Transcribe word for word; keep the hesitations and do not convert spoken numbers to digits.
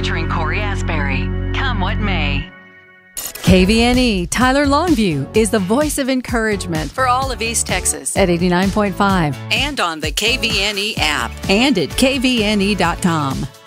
featuring Corey Asbury. Come what may. K V N E Tyler Longview is the voice of encouragement for all of East Texas at eighty-nine point five and on the K V N E app and at K V N E dot com.